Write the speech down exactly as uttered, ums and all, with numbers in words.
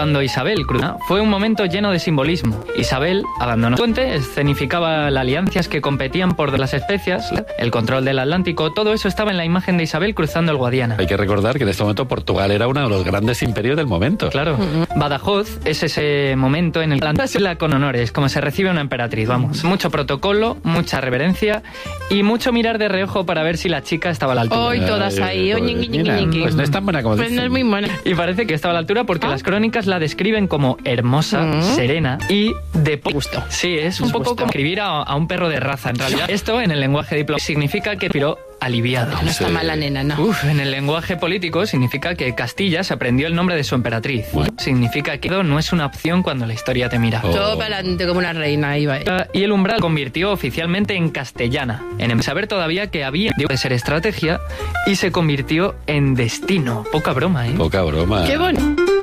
Cuando Isabel cruzó, fue un momento lleno de simbolismo. Isabel abandonó su puente, escenificaba las alianzas que competían por las especias, el control del Atlántico, todo eso estaba en la imagen de Isabel cruzando el Guadiana. Hay que recordar que en este momento Portugal era uno de los grandes imperios del momento. Claro. Uh-huh. Badajoz es ese momento en el que la con honores, como se recibe una emperatriz, vamos. Mucho protocolo, mucha reverencia y mucho mirar de reojo para ver si la chica estaba a la altura. Hoy todas ahí. Pues, mira, pues no es tan buena como Pues dicen. no es muy buena. Y parece que estaba a la altura porque ¿Ah? las crónicas la describen como hermosa, Mm. serena y de po- Gusto. Sí, es un poco como escribir a, a un perro de raza, en realidad. Esto, en el lenguaje diplomático, significa que piró aliviado. No está Sí. mal la nena, no. Uf, en el lenguaje político significa que Castilla se aprendió el nombre de su emperatriz. Bueno. Significa que no es una opción cuando la historia te mira. Oh. Todo para adelante como una reina, iba. Y el umbral convirtió oficialmente en castellana, en saber todavía que había de ser estrategia y se convirtió en destino. Poca broma, ¿eh? Poca broma. Qué bonito.